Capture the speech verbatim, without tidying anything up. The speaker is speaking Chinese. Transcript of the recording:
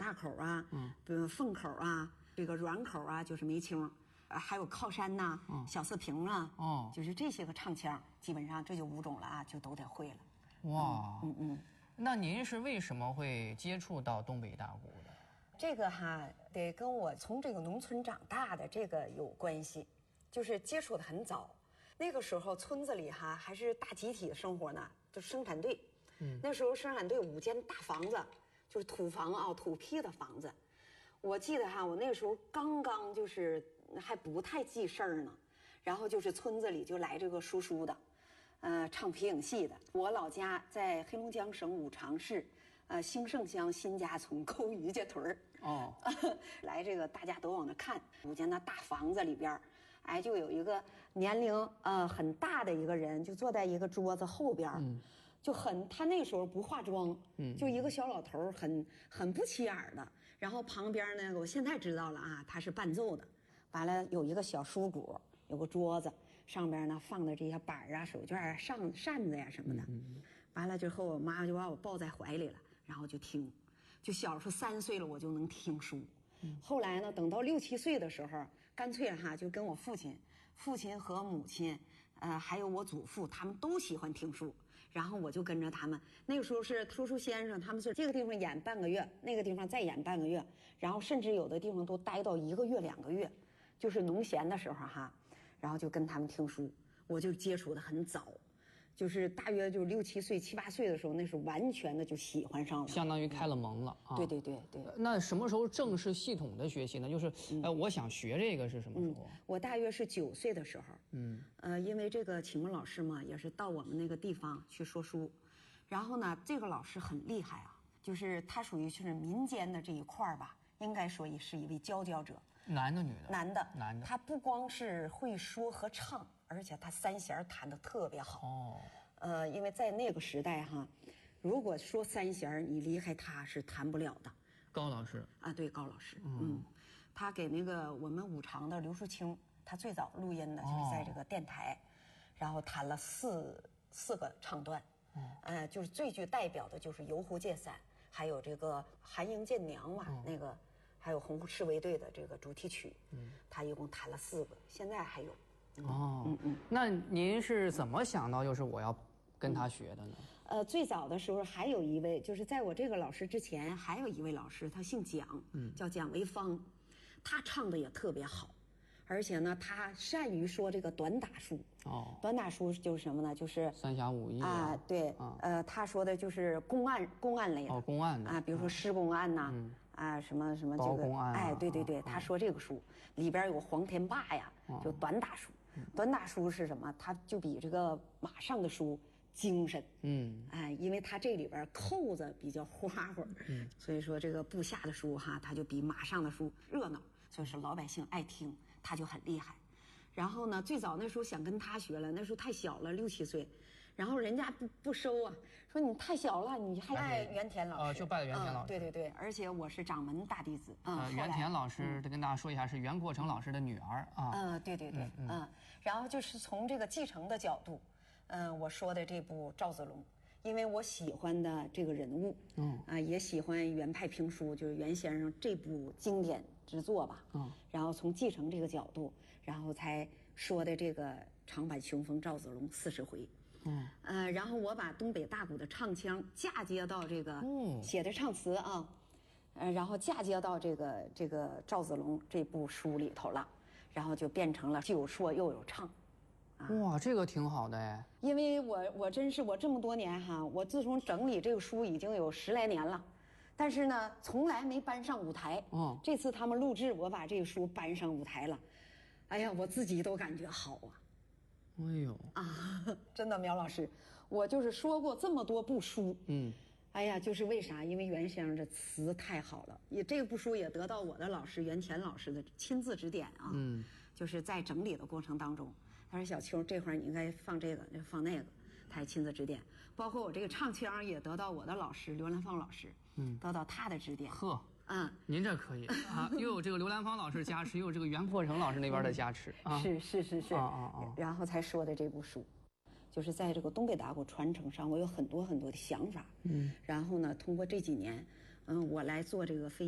大口啊，嗯，比如凤口啊，这个软口啊，就是梅清。还有靠山呐、啊嗯，小四平啊，哦，就是这些个唱腔，基本上这就五种了啊，就都得会了。 哇，嗯嗯，那您是为什么会接触到东北大鼓的？ 这个哈，得跟我从这个农村长大的这个有关系，就是接触的很早。那个时候村子里哈还是大集体的生活呢，就生产队。嗯，那时候生产队五间大房子，就是土房啊，土坯的房子。我记得哈，我那个时候刚刚就是还不太记事儿呢，然后就是村子里就来这个叔叔的，呃，唱皮影戏的。我老家在黑龙江省五常市，呃，兴盛乡新家村沟于家屯儿。哦，来这个大家都往那看，五间那大房子里边，哎，就有一个年龄呃很大的一个人，就坐在一个桌子后边。嗯。就很，他那时候不化妆，嗯，就一个小老头，很很不起眼的。然后旁边呢，我现在知道了啊，他是伴奏的。完了有一个小书鼓，有个桌子，上边呢放的这些板啊、手绢啊、上扇子呀什么的。嗯，完了之后，我妈就把我抱在怀里了，然后就听。就小时候三岁了，我就能听书。嗯，后来呢，等到六七岁的时候，干脆哈就跟我父亲、父亲和母亲，呃，还有我祖父，他们都喜欢听书。然后我就跟着他们，那个时候是叔叔先生，他们是这个地方演半个月，那个地方再演半个月，然后甚至有的地方都待到一个月两个月，就是农闲的时候哈，然后就跟他们听书，我就接触的很早，就是大约就六七岁七八岁的时候，那是完全的就喜欢上了， 相当于开了蒙了啊。 对对对对。 那什么时候正式系统的学习呢？就是、嗯、呃，我想学这个是什么时候？ 嗯、我大约是九岁的时候。嗯。呃，因为这个启蒙老师嘛，也是到我们那个地方去说书，然后呢，这个老师很厉害啊，就是他属于就是民间的这一块吧，应该说也是一位佼佼者。 男的女的？ 男的。 男的。 他不光是会说和唱，而且他三弦弹得特别好。哦。呃，因为在那个时代哈，如果说三弦你离开他是弹不了的。 高老师啊，对，高老师，嗯，嗯他给那个我们五常的刘淑清，他最早录音的就是在这个电台，哦、然后弹了四四个唱段，嗯，呃，就是最具代表的就是《游湖借伞》，还有这个《寒营见娘》嘛，嗯、那个，还有《红赤卫队》的这个主题曲，嗯，他一共弹了四个，现在还有。 嗯、哦，嗯嗯，那您是怎么想到就是我要跟他学的呢？ 呃，最早的时候还有一位，就是在我这个老师之前，还有一位老师，他姓蒋，嗯，叫蒋维芳，他唱的也特别好，而且呢，他善于说这个短打书。哦，短打书就是什么呢？就是三侠五义啊，对，啊、呃，他说的就是公案，公案类的。 哦，公案的啊，比如说施公案呐、啊，嗯、啊，什么什么这个， 公案、啊， 哎，对对对，他说这个书、嗯、里边有黄天霸呀，就短打书。嗯、短打书是什么？他就比这个马上的书精神，嗯，哎，因为他这里边扣子比较花花，嗯，所以说这个部下的书哈，他就比马上的书热闹，所以说老百姓爱听，他就很厉害。然后呢，最早那时候想跟他学了，那时候太小了，六七岁，然后人家不不收啊，说你太小了，你还拜袁田老师， 呃，就拜袁田老师、 嗯，对对对，而且我是掌门大弟子啊、 嗯。袁田老师，得跟大家说一下，是袁国成老师的女儿啊。 嗯，对对对，嗯，嗯然后就是从这个继承的角度。嗯，我说的这部赵子龙，因为我喜欢的这个人物，嗯啊，也喜欢袁派评书，就是袁先生这部经典之作吧，嗯，然后从继承这个角度，然后才说的这个长坂雄风赵子龙四十回，嗯呃，然后我把东北大鼓的唱腔嫁接到这个，嗯，写的唱词啊，呃，然后嫁接到这个这个赵子龙这部书里头了，然后就变成了既有说又有唱。 哇，这个挺好的哎！ 因为我我真是我这么多年哈，我自从整理这个书已经有十来年了，但是呢，从来没搬上舞台。嗯，这次他们录制，我把这个书搬上舞台了，哎呀，我自己都感觉好啊！ 哎呦啊，真的，苗老师，我就是说过这么多部书，嗯，哎呀，就是为啥？因为袁先生的词太好了，也这部书也得到我的老师袁田老师的亲自指点啊，嗯，就是在整理的过程当中。他说：“小秋，这会儿你应该放这个，放那个。”他也亲自指点，包括我这个唱腔也得到我的老师刘兰芳老师，嗯，得到他的指点。 呵， 嗯， 您这可以啊，又有这个刘兰芳老师加持，又有这个袁国成老师那边的加持啊， 是是是是，啊啊啊，然后才说的这部书，就是在这个东北打鼓传承上，我有很多很多的想法，嗯，然后呢，通过这几年，嗯，我来做这个非。